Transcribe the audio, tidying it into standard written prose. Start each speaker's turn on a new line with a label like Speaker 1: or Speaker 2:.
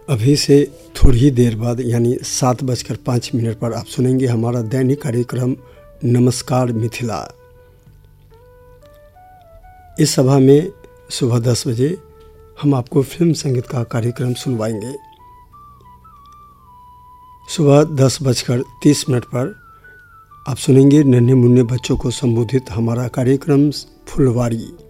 Speaker 1: अभी से थोड़ी ही देर बाद यानी 7:05 पर आप सुनेंगे हमारा दैनिक कार्यक्रम नमस्कार मिथिला। इस सभा में सुबह 10 बजे हम आपको फिल्म संगीत का कार्यक्रम सुनवाएंगे। सुबह 10:30 पर आप सुनेंगे नन्हे मुन्ने बच्चों को संबोधित हमारा कार्यक्रम फुलवारी।